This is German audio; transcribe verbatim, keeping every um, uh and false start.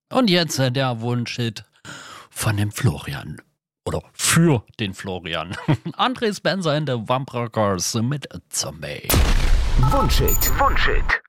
Und jetzt äh, der Wunschhit von dem Florian. Oder für den Florian. André Spencer in der Vampire Girls mit Zombie. Wunschhit, Wunschhit.